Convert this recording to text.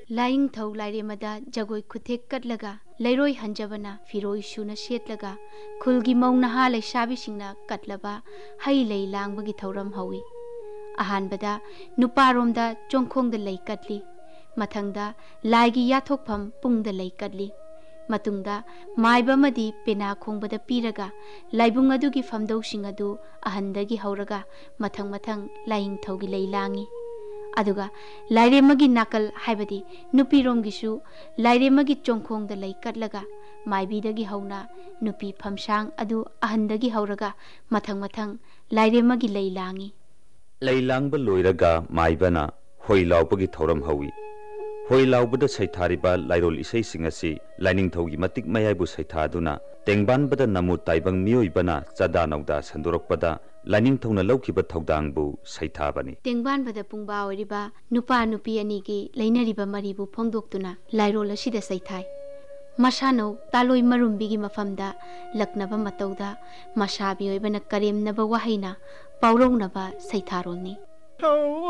lying थौ लाइरेमदा जगोई खुथेक कटलगा लैरोई हंजबना फिरोई सुना सेटलगा खुलगी मौनहा लैसाबी सिंगना कटलबा हई लै लांगबगी थौरम हौई अहानबदा नुपारोमदा चोंखोंदा लै कटली मथंगदा लाइगी याथोकफम पुंगदा लै कटली मतुंगदा माइबमदी पेना खोंबदा पीरगा लाइबुंग अदुगी फमदौसिंग अदु अहंदगी हौरगा मथंग मथंग लाइंग थौगी लै लांगी अदुगा लाइरेमगी नाकल हाइबदी नुपीरोमगिसु लाइरेमगी चोंखोंदा लै कटलगा माइबीदगी हौना नुपी फमसांग अदु अहंदगी हौरगा मथंग मथंग लाइरेमगी लै लांगी लै लांगबा लोइरगा माइबना होई लाउबगी थौरम हौई होई लाउबदा सैथारिबा लाइरोल इसैसिंग असि लाइनिंगथौगी मतिक मयाइबु सैथादुना तेंबानबदा नमु ताइबंग मियोइबना चदा नौदा संदोरकपदा लाइनिंगथौना लौखिबा थौदांगबु सैथाबनी तेंबानबदा पुंगबा ओरिबा नुपा नुपी अनिगी लैनरिबा मरिबु फोंदोक्तुना लाइरोल असिदा सैथाय मसानौ तालोई मरुम्बिगी मफमदा लक्नबा मतौदा मसाबी ओइबना करेमनबा वहाइना पाउरौनबा सैथारोलनी